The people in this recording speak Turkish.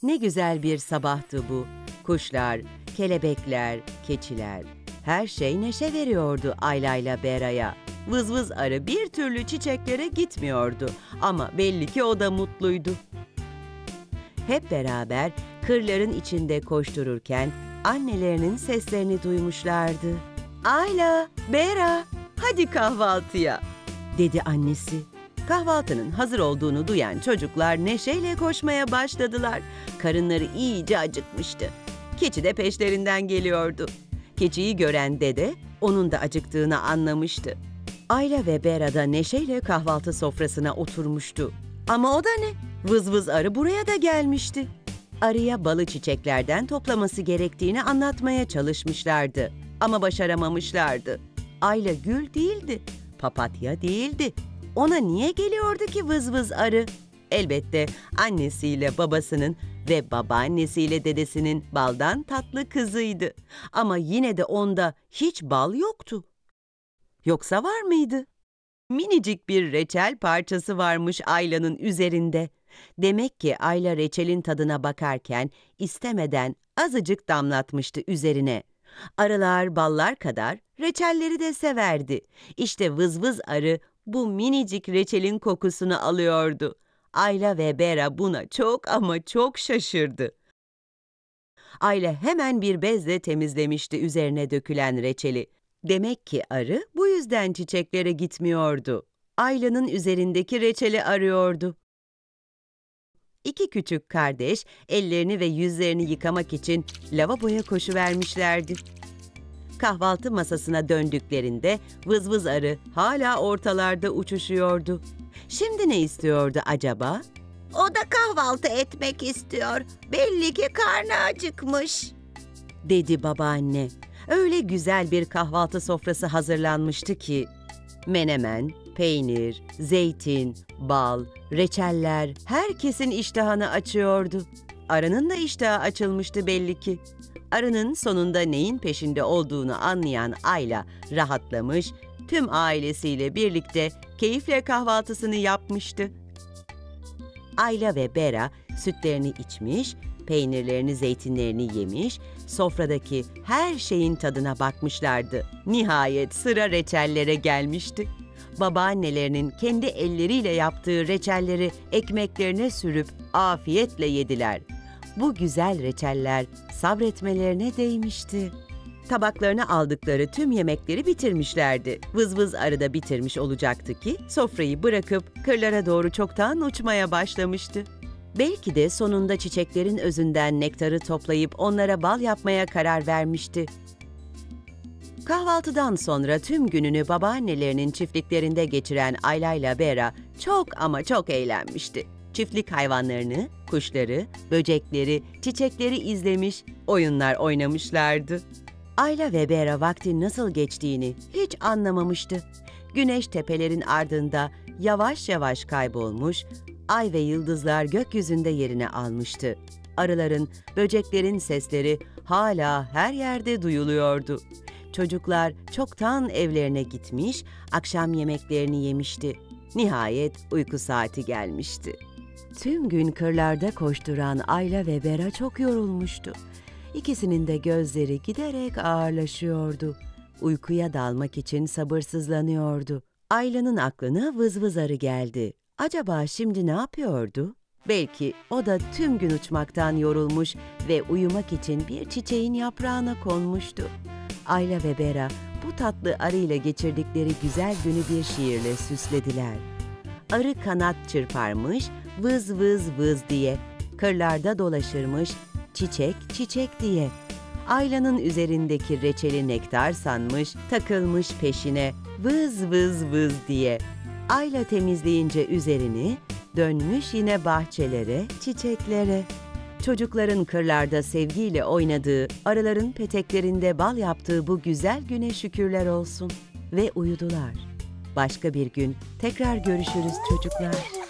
Ne güzel bir sabahtı bu. Kuşlar, kelebekler, keçiler, her şey neşe veriyordu Ayla'yla Bera'ya. Vız vız arı bir türlü çiçeklere gitmiyordu ama belli ki o da mutluydu. Hep beraber kırların içinde koştururken annelerinin seslerini duymuşlardı. "Ayla, Bera, hadi kahvaltıya," dedi annesi. Kahvaltının hazır olduğunu duyan çocuklar neşeyle koşmaya başladılar. Karınları iyice acıkmıştı. Keçi de peşlerinden geliyordu. Keçiyi gören dede onun da acıktığını anlamıştı. Ayla ve Bera da neşeyle kahvaltı sofrasına oturmuştu. Ama o da ne? Vız vız arı buraya da gelmişti. Arıya balı çiçeklerden toplaması gerektiğini anlatmaya çalışmışlardı. Ama başaramamışlardı. Ayla gül değildi, papatya değildi. Ona niye geliyordu ki vız vız arı? Elbette annesiyle babasının ve babaannesiyle dedesinin baldan tatlı kızıydı. Ama yine de onda hiç bal yoktu. Yoksa var mıydı? Minicik bir reçel parçası varmış Ayla'nın üzerinde. Demek ki Ayla reçelin tadına bakarken istemeden azıcık damlatmıştı üzerine. Arılar ballar kadar reçelleri de severdi. İşte vız vız arı bu minicik reçelin kokusunu alıyordu. Ayla ve Bera buna çok ama çok şaşırdı. Ayla hemen bir bezle temizlemişti üzerine dökülen reçeli. Demek ki arı bu yüzden çiçeklere gitmiyordu. Ayla'nın üzerindeki reçeli arıyordu. İki küçük kardeş ellerini ve yüzlerini yıkamak için lavaboya koşuvermişlerdi. Kahvaltı masasına döndüklerinde vız vız arı hala ortalarda uçuşuyordu. Şimdi ne istiyordu acaba? O da kahvaltı etmek istiyor. Belli ki karnı acıkmış. Dedi babaanne. Öyle güzel bir kahvaltı sofrası hazırlanmıştı ki menemen, peynir, zeytin, bal, reçeller herkesin iştahını açıyordu. Arının da iştahı açılmıştı belli ki. Arının sonunda neyin peşinde olduğunu anlayan Ayla rahatlamış, tüm ailesiyle birlikte keyifle kahvaltısını yapmıştı. Ayla ve Bera sütlerini içmiş, peynirlerini, zeytinlerini yemiş, sofradaki her şeyin tadına bakmışlardı. Nihayet sıra reçellere gelmişti. Babaannelerinin kendi elleriyle yaptığı reçelleri ekmeklerine sürüp afiyetle yediler. Bu güzel reçeller sabretmelerine değmişti. Tabaklarına aldıkları tüm yemekleri bitirmişlerdi. Vız vız arı da bitirmiş olacaktı ki sofrayı bırakıp kırlara doğru çoktan uçmaya başlamıştı. Belki de sonunda çiçeklerin özünden nektarı toplayıp onlara bal yapmaya karar vermişti. Kahvaltıdan sonra tüm gününü babaannelerinin çiftliklerinde geçiren Ayla'yla Bera çok ama çok eğlenmişti. Çiftlik hayvanlarını, kuşları, böcekleri, çiçekleri izlemiş, oyunlar oynamışlardı. Ayla ve Bera vaktin nasıl geçtiğini hiç anlamamıştı. Güneş tepelerin ardında yavaş yavaş kaybolmuş, ay ve yıldızlar gökyüzünde yerini almıştı. Arıların, böceklerin sesleri hala her yerde duyuluyordu. Çocuklar çoktan evlerine gitmiş, akşam yemeklerini yemişti. Nihayet uyku saati gelmişti. Tüm gün kırlarda koşturan Ayla ve Bera çok yorulmuştu. İkisinin de gözleri giderek ağırlaşıyordu. Uykuya dalmak için sabırsızlanıyordu. Ayla'nın aklına vız vız arı geldi. Acaba şimdi ne yapıyordu? Belki o da tüm gün uçmaktan yorulmuş ve uyumak için bir çiçeğin yaprağına konmuştu. Ayla ve Bera bu tatlı arıyla geçirdikleri güzel günü bir şiirle süslediler. Arı kanat çırparmış, vız vız vız diye, kırlarda dolaşırmış, çiçek çiçek diye. Ayla'nın üzerindeki reçeli nektar sanmış, takılmış peşine, vız vız vız diye. Ayla temizleyince üzerini, dönmüş yine bahçelere, çiçeklere. Çocukların kırlarda sevgiyle oynadığı, arıların peteklerinde bal yaptığı bu güzel güne şükürler olsun. Ve uyudular. Başka bir gün tekrar görüşürüz çocuklar.